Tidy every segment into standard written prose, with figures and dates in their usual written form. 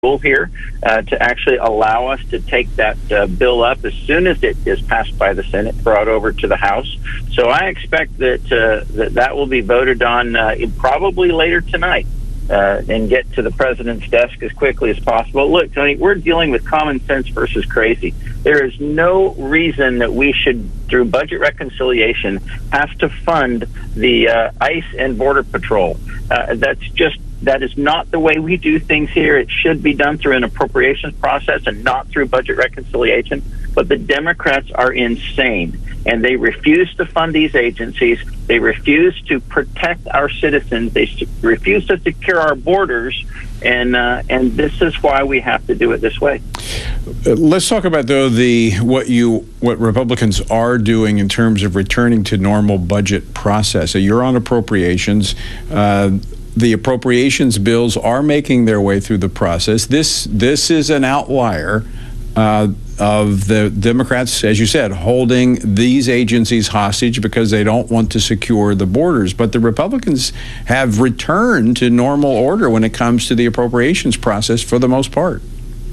rule here to actually allow us to take that bill up as soon as it is passed by the Senate, brought over to the House. So I expect that will be voted on probably later tonight and get to the president's desk as quickly as possible. Look, Tony, we're dealing with common sense versus crazy. There is no reason that we should, through budget reconciliation, have to fund the ICE and Border Patrol. That is not the way we do things here. It should be done through an appropriations process and not through budget reconciliation. But the Democrats are insane, and they refuse to fund these agencies. They refuse to protect our citizens. They refuse to secure our borders, and this is why we have to do it this way. Let's talk about, though, what Republicans are doing in terms of returning to normal budget process. So you're on appropriations. The appropriations bills are making their way through the process. This is an outlier of the Democrats, as you said, holding these agencies hostage because they don't want to secure the borders. But the Republicans have returned to normal order when it comes to the appropriations process for the most part.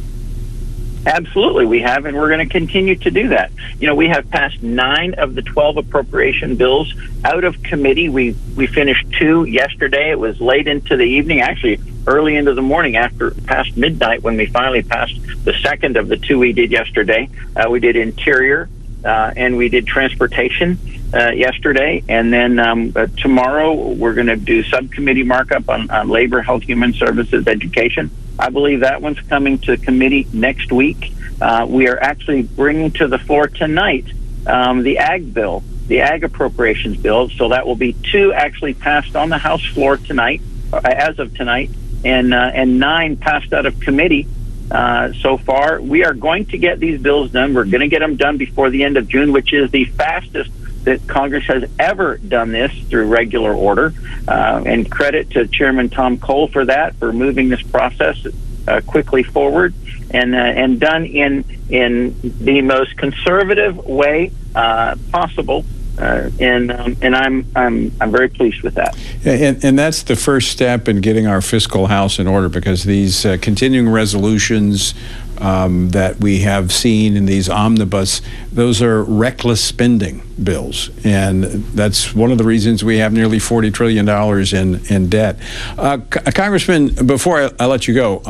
Absolutely, we have, and we're going to continue to do that. You know, we have passed 9 of the 12 appropriation bills out of committee. We finished 2 yesterday. It was late into the evening, actually early into the morning, past midnight, when we finally passed the second of the 2 we did yesterday. We did Interior and we did Transportation yesterday, and then tomorrow we're going to do subcommittee markup on Labor, Health, Human Services, Education. I believe that one's coming to committee next week. We are actually bringing to the floor tonight the Ag bill, the Ag appropriations bill. So that will be 2 actually passed on the House floor tonight, as of tonight, and 9 passed out of committee so far. We are going to get these bills done. We're going to get them done before the end of June, which is the fastest that Congress has ever done this through regular order, and credit to Chairman Tom Cole for that, for moving this process quickly forward, and done in the most conservative way possible. And I'm very pleased with that. And that's the first step in getting our fiscal house in order, because these continuing resolutions that we have seen in these omnibus, those are reckless spending bills, and that's one of the reasons we have nearly $40 trillion in debt. Congressman, before I let you go,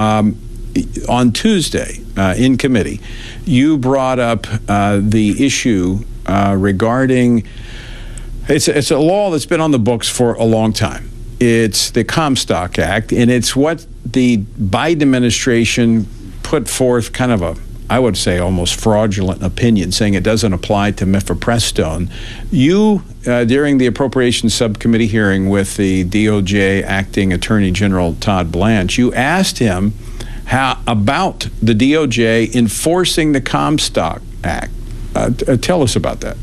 on Tuesday in committee, you brought up the issue regarding, it's a law that's been on the books for a long time. It's the Comstock Act, and it's what the Biden administration put forth kind of I would say, almost fraudulent opinion, saying it doesn't apply to mifepristone. You, during the Appropriations Subcommittee hearing with the DOJ Acting Attorney General Todd Blanche, you asked him about the DOJ enforcing the Comstock Act. Tell us about that.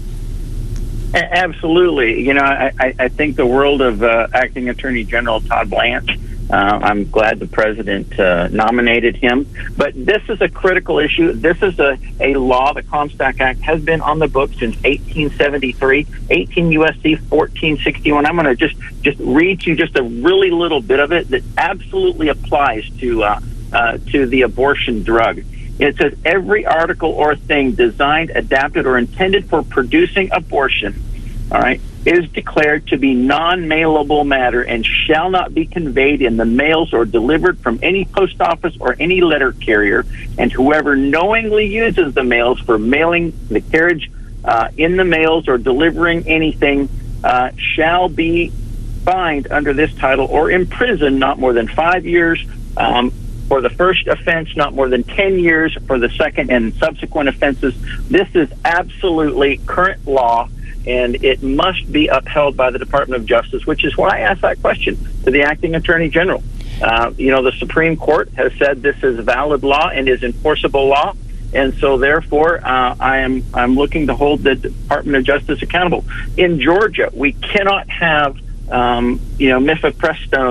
Absolutely. You know, I think the world of Acting Attorney General Todd Blanche. I'm glad the president nominated him. But this is a critical issue. This is a law. The Comstock Act has been on the books since 1873, 18 U.S.C. 1461. I'm going to just read you just a really little bit of it that absolutely applies to the abortion drug. It says, every article or thing designed, adapted, or intended for producing abortion, all right, is declared to be non-mailable matter and shall not be conveyed in the mails or delivered from any post office or any letter carrier, and whoever knowingly uses the mails for mailing the carriage in the mails or delivering anything shall be fined under this title or imprisoned not more than 5 years for the first offense, not more than 10 years for the second and subsequent offenses. This is absolutely current law, and it must be upheld by the Department of Justice, which is why I asked that question to the Acting Attorney General. You know, the Supreme Court has said this is valid law and is enforceable law, and so therefore I'm looking to hold the Department of Justice accountable. In Georgia, we cannot have mifepristone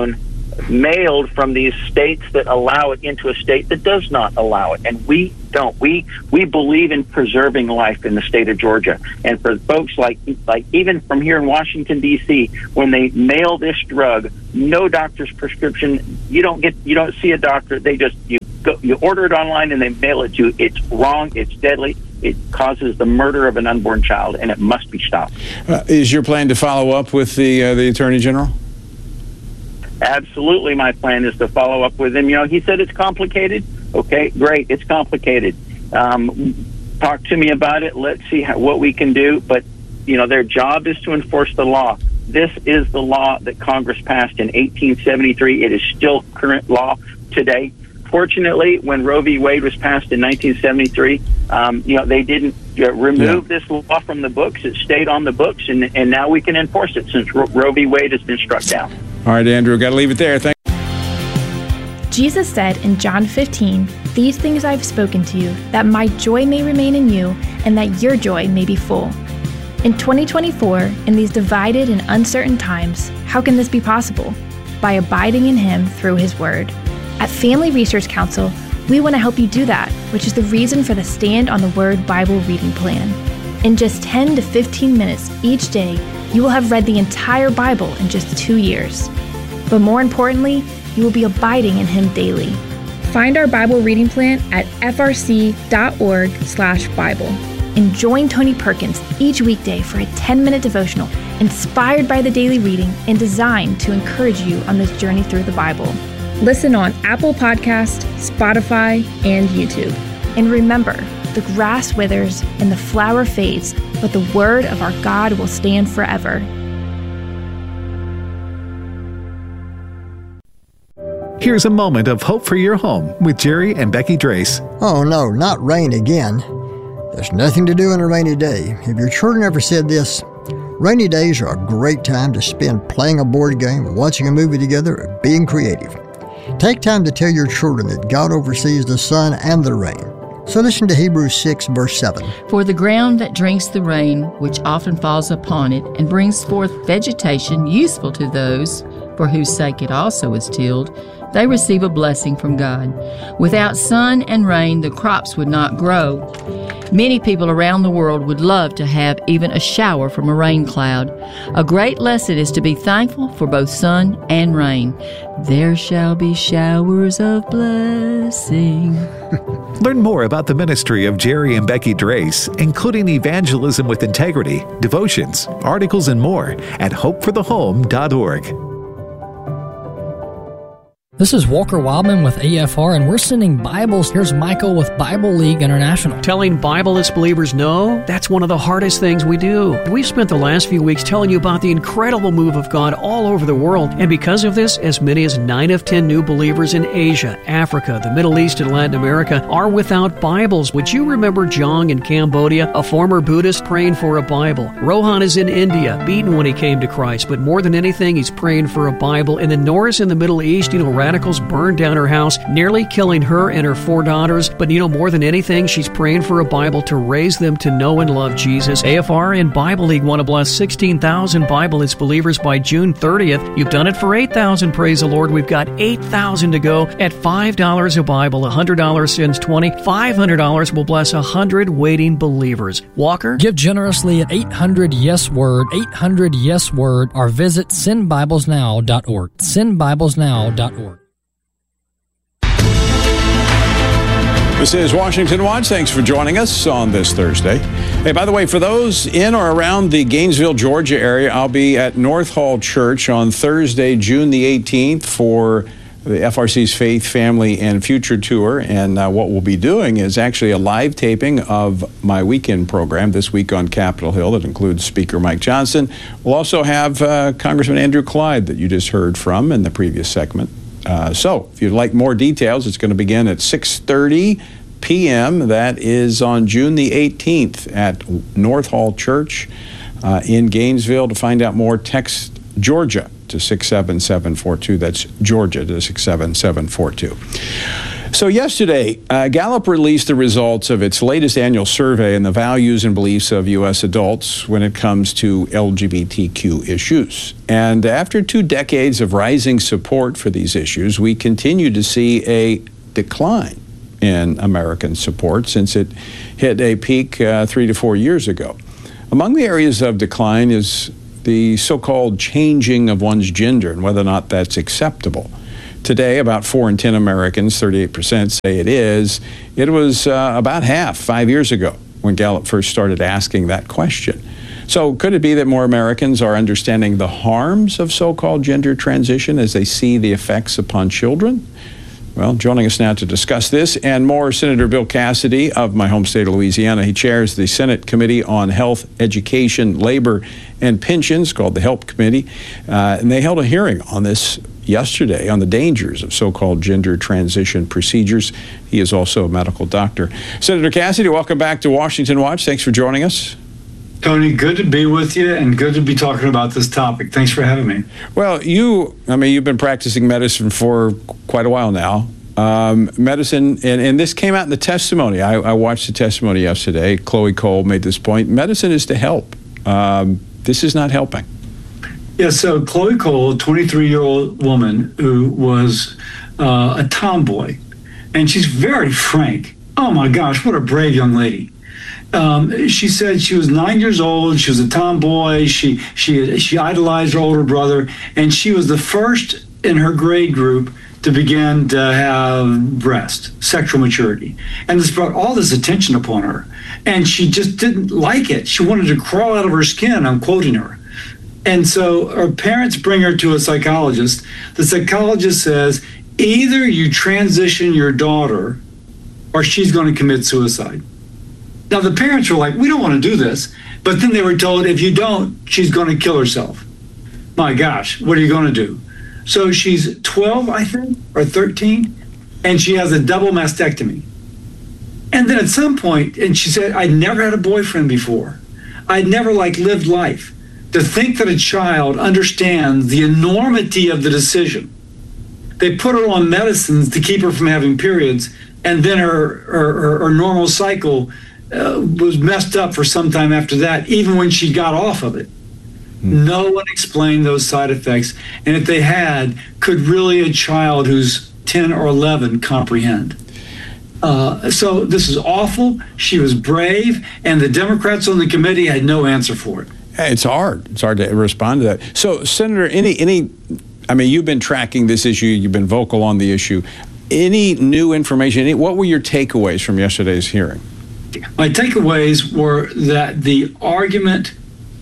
mailed from these states that allow it into a state that does not allow it. And we don't. We believe in preserving life in the state of Georgia. And for folks like even from here in Washington, D.C., when they mail this drug, no doctor's prescription, you don't see a doctor. They just, you order it online and they mail it to you. It's wrong. It's deadly. It causes the murder of an unborn child, and it must be stopped. Is your plan to follow up with the Attorney General? Absolutely, my plan is to follow up with him. He said it's complicated. Okay, great, it's complicated. Talk to me about it. Let's see what we can do. But, their job is to enforce the law. This is the law that Congress passed in 1873. It is still current law today. Fortunately, when Roe v. Wade was passed in 1973, they didn't remove this law from the books. It stayed on the books, and now we can enforce it since Roe v. Wade has been struck down. All right, Andrew, got to leave it there. Thank you. Jesus said in John 15, "These things I have spoken to you, that my joy may remain in you, and that your joy may be full." In 2024, in these divided and uncertain times, how can this be possible? By abiding in Him through His Word. At Family Research Council, we want to help you do that, which is the reason for the Stand on the Word Bible reading plan. In just 10 to 15 minutes each day, you will have read the entire Bible in just 2 years. But more importantly, you will be abiding in Him daily. Find our Bible reading plan at frc.org/Bible. And join Tony Perkins each weekday for a 10-minute devotional inspired by the daily reading and designed to encourage you on this journey through the Bible. Listen on Apple Podcast, Spotify, and YouTube. And remember, the grass withers and the flower fades, but the word of our God will stand forever. Here's a moment of hope for your home with Jerry and Becky Drace. Oh no, not rain again. There's nothing to do on a rainy day. Have your children ever said this? Rainy days are a great time to spend playing a board game, watching a movie together, or being creative. Take time to tell your children that God oversees the sun and the rain. So listen to Hebrews 6, verse 7. For the ground that drinks the rain, which often falls upon it, and brings forth vegetation useful to those for whose sake it also is tilled, they receive a blessing from God. Without sun and rain, the crops would not grow. Many people around the world would love to have even a shower from a rain cloud. A great lesson is to be thankful for both sun and rain. There shall be showers of blessing. Learn more about the ministry of Jerry and Becky Drace, including evangelism with integrity, devotions, articles, and more at hopeforthehome.org. This is Walker Wildman with AFR, and we're sending Bibles. Here's Michael with Bible League International. Telling Bibleless believers no, that's one of the hardest things we do. We've spent the last few weeks telling you about the incredible move of God all over the world, and because of this, as many as 9 of 10 new believers in Asia, Africa, the Middle East, and Latin America are without Bibles. Would you remember Jong in Cambodia, a former Buddhist praying for a Bible? Rohan is in India, beaten when he came to Christ, but more than anything, he's praying for a Bible. And then Norris in the Middle East, radicals burned down her house, nearly killing her and her 4 daughters. But more than anything, she's praying for a Bible to raise them to know and love Jesus. AFR and Bible League want to bless 16,000 Bibleless believers by June 30th. You've done it for 8,000, praise the Lord. We've got 8,000 to go at $5 a Bible. $100 sends 20. $500 will bless 100 waiting believers. Walker? Give generously at 800-YES-WORD, 800-YES-WORD, or visit sendbiblesnow.org. Sendbiblesnow.org. This is Washington Watch. Thanks for joining us on this Thursday. Hey, by the way, for those in or around the Gainesville, Georgia area, I'll be at North Hall Church on Thursday, June the 18th for the FRC's Faith, Family, and Future Tour. And what we'll be doing is actually a live taping of my weekend program this week on Capitol Hill that includes Speaker Mike Johnson. We'll also have Congressman Andrew Clyde that you just heard from in the previous segment. So if you'd like more details, it's going to begin at 6:30 p.m. That is on June the 18th at North Hall Church in Gainesville. To find out more, text Georgia to 67742. That's Georgia to 67742. So yesterday, Gallup released the results of its latest annual survey on the values and beliefs of U.S. adults when it comes to LGBTQ issues. And after 2 decades of rising support for these issues, we continue to see a decline in American support since it hit a peak 3 to 4 years ago. Among the areas of decline is the so-called changing of one's gender and whether or not that's acceptable. Today, about 4 in 10 Americans, 38%, say it is. It was about half 5 years ago when Gallup first started asking that question. So could it be that more Americans are understanding the harms of so-called gender transition as they see the effects upon children? Well, joining us now to discuss this and more, Senator Bill Cassidy of my home state of Louisiana. He chairs the Senate Committee on Health, Education, Labor, and Pensions, called the HELP Committee. And they held a hearing on this yesterday on the dangers of so-called gender transition procedures. He is also a medical doctor. Senator Cassidy, welcome back to Washington Watch. Thanks for joining us. Tony, good to be with you and good to be talking about this topic. Thanks for having me. Well, you've been practicing medicine for quite a while now. Medicine, and this came out in the testimony. I watched the testimony yesterday. Chloe Cole made this point. Medicine is to help. This is not helping. Yeah, so Chloe Cole, a 23-year-old woman who was a tomboy, and she's very frank. Oh my gosh, what a brave young lady. She said she was 9 years old. She was a tomboy. She idolized her older brother, and she was the first in her grade group to begin to have sexual maturity. And this brought all this attention upon her. And she just didn't like it. She wanted to crawl out of her skin, I'm quoting her. And so her parents bring her to a psychologist. The psychologist says, either you transition your daughter or she's going to commit suicide. Now, the parents were like, we don't want to do this. But then they were told, if you don't, she's going to kill herself. My gosh, what are you going to do? So she's 12, I think, or 13, and she has a double mastectomy. And then at some point, and she said, I'd never had a boyfriend before. I'd never lived life. To think that a child understands the enormity of the decision. They put her on medicines to keep her from having periods, and then her normal cycle was messed up for some time after that, even when she got off of it. No one explained those side effects, and if they had, could really a child who's 10 or 11 comprehend? So this is awful. She was brave, and the Democrats on the committee had no answer for it. It's hard. It's hard to respond to that. So, Senator, you've been tracking this issue. You've been vocal on the issue. Any new information? What were your takeaways from yesterday's hearing? My takeaways were that the argument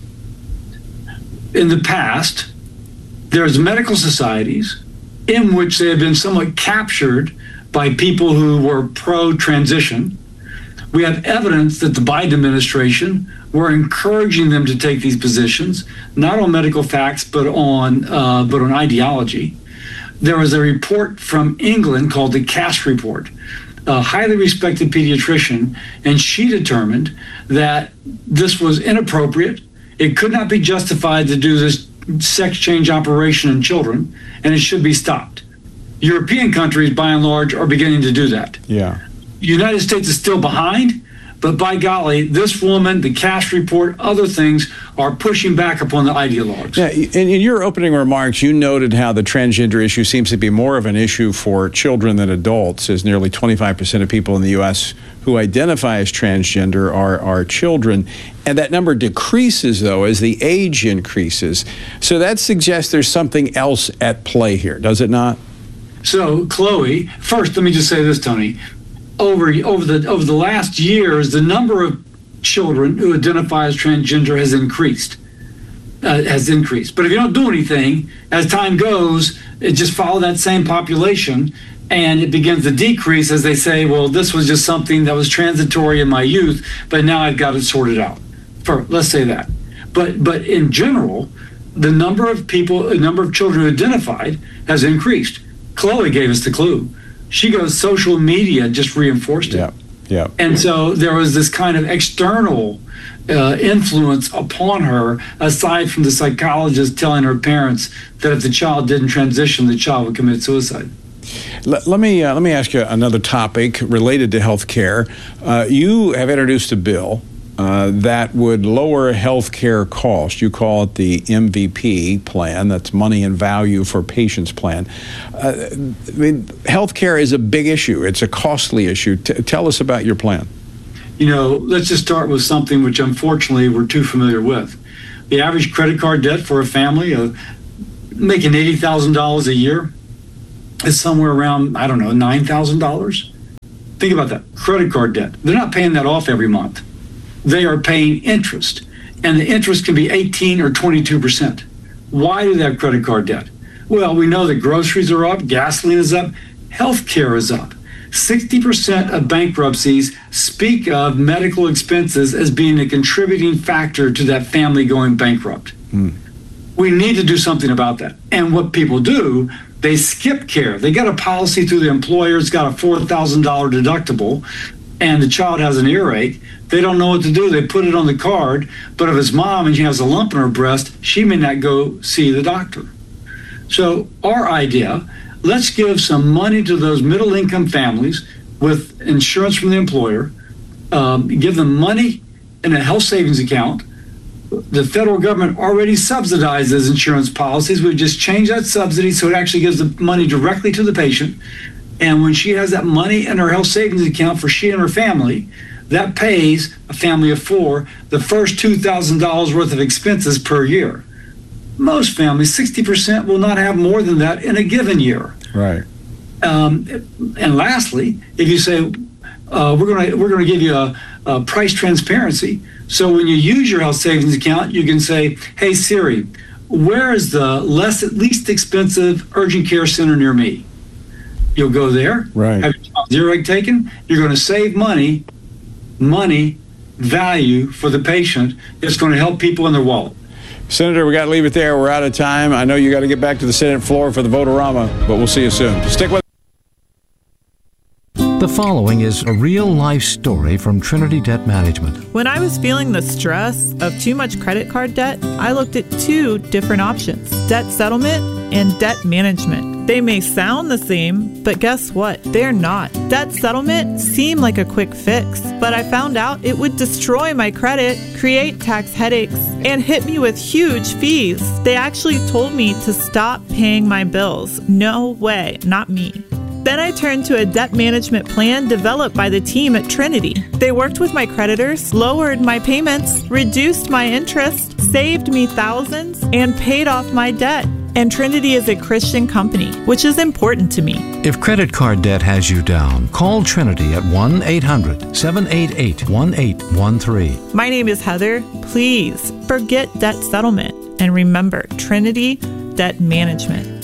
in the past, there's medical societies in which they have been somewhat captured by people who were pro-transition. We have evidence that the Biden administration were encouraging them to take these positions, not on medical facts, but on ideology. There was a report from England called the Cass Report, a highly respected pediatrician, and she determined that this was inappropriate. It could not be justified to do this sex change operation in children, and it should be stopped. European countries, by and large, are beginning to do that. Yeah. The United States is still behind, but by golly, this woman, the Cass Report, other things are pushing back upon the ideologues. Yeah, in your opening remarks, you noted how the transgender issue seems to be more of an issue for children than adults, as nearly 25% of people in the U.S. who identify as transgender are children. And that number decreases, though, as the age increases. So that suggests there's something else at play here, does it not? So, Chloe, first, let me just say this, Tony. Over the last years, the number of children who identify as transgender has increased. But if you don't do anything, as time goes, it just follows that same population, and it begins to decrease as they say, well, this was just something that was transitory in my youth, but now I've got it sorted out. Let's say that. But in general, the number of children who identified has increased. Chloe gave us the clue. She goes, social media just reinforced it. Yeah. And so there was this kind of external influence upon her, aside from the psychologist telling her parents that if the child didn't transition, the child would commit suicide. Let me ask you another topic related to health care. You have introduced a bill that would lower health care costs. You call it the MVP plan. That's money and value for patients plan. I mean, health care is a big issue. It's a costly issue. Tell us about your plan. Let's just start with something which unfortunately we're too familiar with. The average credit card debt for a family making $80,000 a year is somewhere around, $9,000. Think about that. Credit card debt. They're not paying that off every month. They are paying interest, and the interest can be 18 or 22%. Why do they have credit card debt? Well, we know that groceries are up, gasoline is up, healthcare is up. 60% of bankruptcies speak of medical expenses as being a contributing factor to that family going bankrupt. We need to do something about that. And what people do, they skip care. They got a policy through the employer, it's got a $4,000 deductible, and the child has an earache. They don't know what to do. They put it on the card, but if it's mom and she has a lump in her breast, she may not go see the doctor. So our idea, let's give some money to those middle-income families with insurance from the employer, give them money in a health savings account. The federal government already subsidizes insurance policies. We just change that subsidy so it actually gives the money directly to the patient. And when she has that money in her health savings account for she and her family, that pays a family of four the first $2,000 worth of expenses per year. Most families, 60%, will not have more than that in a given year. Right. And lastly, if you say we're going to give you a price transparency, so when you use your health savings account, you can say, "Hey Siri, where is the least expensive urgent care center near me?" You'll go there. Right. Have your earache taken. You're going to save money, value for the patient. It's going to help people in their wallet. Senator, we got to leave it there. We're out of time. I know you got to get back to the Senate floor for the Vote-A-Rama, but we'll see you soon. Stick with. The following is a real-life story from Trinity Debt Management. When I was feeling the stress of too much credit card debt, I looked at two different options: debt settlement and debt management. They may sound the same, but guess what? They're not. Debt settlement seemed like a quick fix, but I found out it would destroy my credit, create tax headaches, and hit me with huge fees. They actually told me to stop paying my bills. No way, not me. Then I turned to a debt management plan developed by the team at Trinity. They worked with my creditors, lowered my payments, reduced my interest, saved me thousands, and paid off my debt. And Trinity is a Christian company, which is important to me. If credit card debt has you down, call Trinity at 1-800-788-1813. My name is Heather. Please forget debt settlement and remember Trinity Debt Management.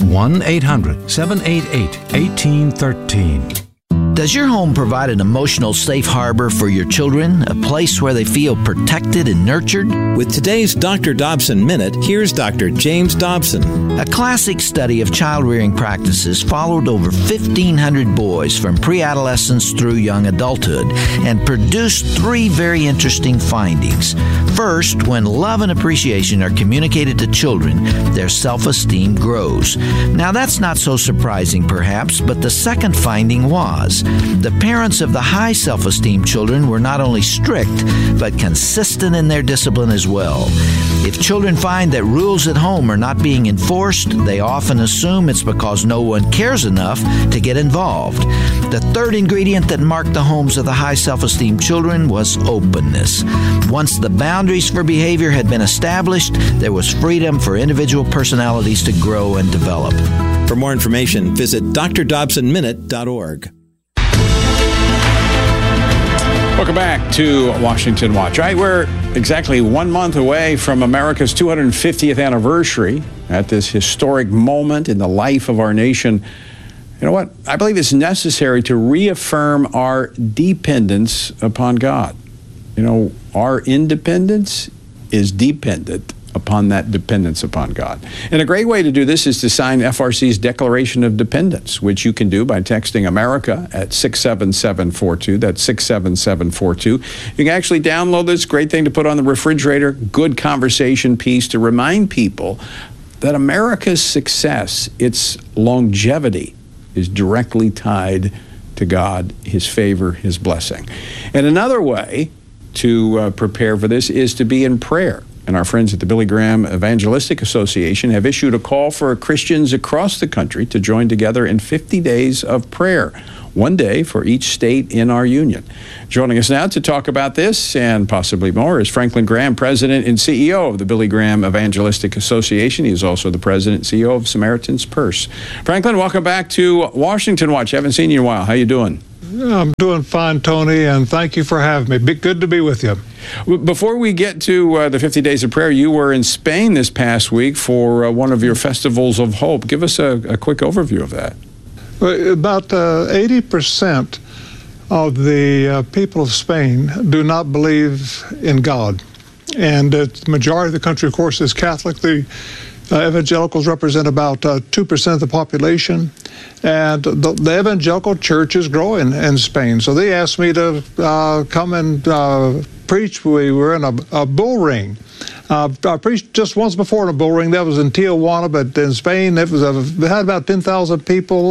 1-800-788-1813. Does your home provide an emotional safe harbor for your children, a place where they feel protected and nurtured? With today's Dr. Dobson Minute, here's Dr. James Dobson. A classic study of child-rearing practices followed over 1,500 boys from pre-adolescence through young adulthood and produced three very interesting findings. First, when love and appreciation are communicated to children, their self-esteem grows. Now, that's not so surprising, perhaps, but the second finding was the parents of the high self-esteem children were not only strict, but consistent in their discipline as well. If children find that rules at home are not being enforced, they often assume it's because no one cares enough to get involved. The third ingredient that marked the homes of the high self-esteem children was openness. Once the boundaries for behavior had been established, there was freedom for individual personalities to grow and develop. For more information, visit drdobsonminute.org. Welcome back to Washington Watch. All right, we're exactly 1 month away from America's 250th anniversary at this historic moment in the life of our nation. You know what? I believe it's necessary to reaffirm our dependence upon God. You know, our independence is dependent upon that dependence upon God. And a great way to do this is to sign FRC's Declaration of Dependence, which you can do by texting America at 67742. That's 67742. You can actually download this. Great thing to put on the refrigerator. Good conversation piece to remind people that America's success, its longevity, is directly tied to God, His favor, His blessing. And another way to prepare for this is to be in prayer. And our friends at the Billy Graham Evangelistic Association have issued a call for Christians across the country to join together in 50 days of prayer, one day for each state in our union. Joining us now to talk about this and possibly more is Franklin Graham, President and CEO of the Billy Graham Evangelistic Association. He is also the President and CEO of Samaritan's Purse. Franklin, welcome back to Washington Watch. Haven't seen you in a while. How you doing? I'm doing fine, Tony, and thank you for having me. Good to be with you. Before we get to the 50 Days of Prayer, you were in Spain this past week for one of your festivals of hope. Give us a quick overview of that. About 80% of the people of Spain do not believe in God. And the majority of the country, of course, is Catholic. The evangelicals represent about 2% of the population. And the evangelical church is growing in Spain. So they asked me to come and preach. We were in a bull ring. I preached just once before in a bull ring. That was in Tijuana, but in Spain it had about 10,000 people.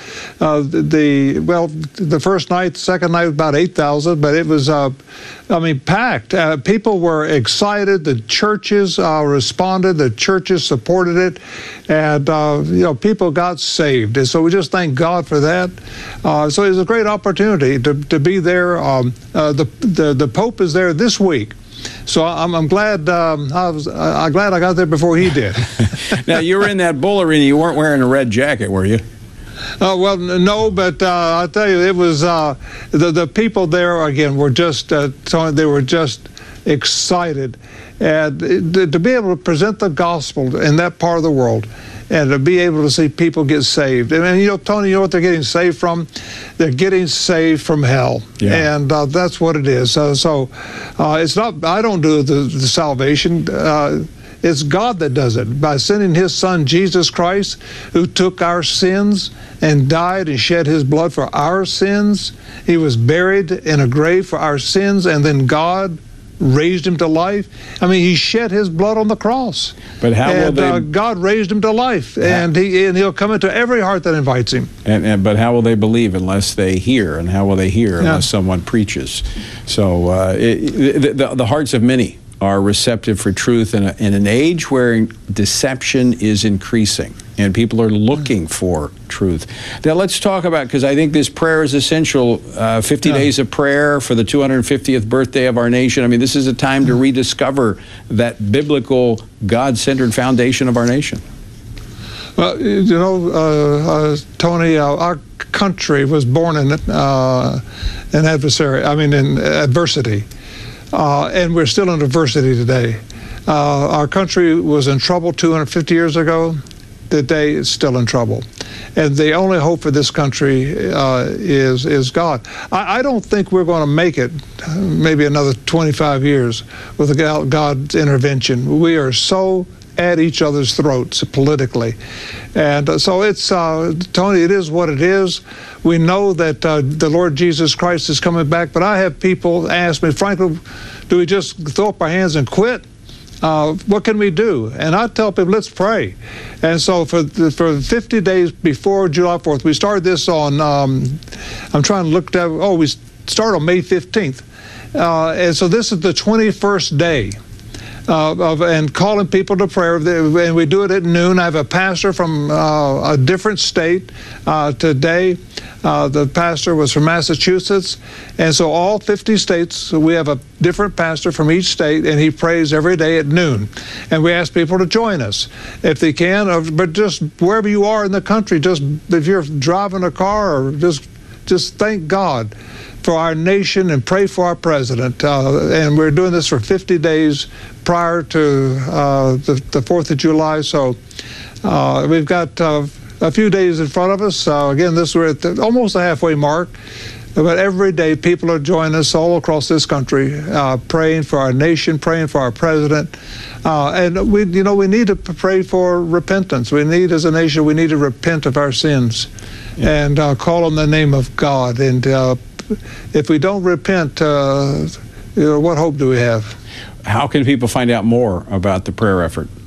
The first night, the second night, about 8,000. But it was, packed. People were excited. The churches responded. The churches supported it, and people got saved. And so we just thank God for that. So it was a great opportunity to be there. The Pope is there this week. So I'm glad I'm glad I got there before he did. Now, you were in that bull arena. You weren't wearing a red jacket, were you? Well, no, but I'll tell you, it was the people there again were just they were just excited, and to be able to present the gospel in that part of the world. And to be able to see people get saved. And, Tony, you know what they're getting saved from? They're getting saved from hell. Yeah. And that's what it is. So it's not, I don't do the salvation. It's God that does it by sending His Son, Jesus Christ, who took our sins and died and shed His blood for our sins. He was buried in a grave for our sins, and then God raised Him to life. He shed His blood on the cross. But how will they? God raised Him to life, and He'll come into every heart that invites Him. But how will they believe unless they hear? And how will they hear unless someone preaches? So the hearts of many are receptive for truth in an age where deception is increasing and people are looking for truth. Now let's talk about, because I think this prayer is essential, 50 days of prayer for the 250th birthday of our nation. This is a time to rediscover that biblical, God-centered foundation of our nation. Well, Tony, our country was born in adversity. And we're still in adversity today. Our country was in trouble 250 years ago. Today it's still in trouble. And the only hope for this country is God. I don't think we're going to make it maybe another 25 years without God's intervention. We are so at each other's throats politically. And so it's, Tony, it is what it is. We know that the Lord Jesus Christ is coming back, but I have people ask me, Franklin, do we just throw up our hands and quit? What can we do? And I tell people, let's pray. And so for 50 days before July 4th, we started this on, I'm trying to look at, we start on May 15th. And so this is the 21st day. And calling people to prayer, and we do it at noon. I have a pastor from a different state today. The pastor was from Massachusetts, and so all 50 states, we have a different pastor from each state, and he prays every day at noon. And we ask people to join us if they can, but just wherever you are in the country, just if you're driving a car, or just thank God for our nation and pray for our president. And we're doing this for 50 days prior to the 4th of July. So we've got a few days in front of us. Again, we're at almost the halfway mark. But every day people are joining us all across this country, praying for our nation, praying for our president. And we need to pray for repentance. We need, as a nation, we need to repent of our sins and call on the name of God. And if we don't repent, what hope do we have? How can people find out more about the prayer effort?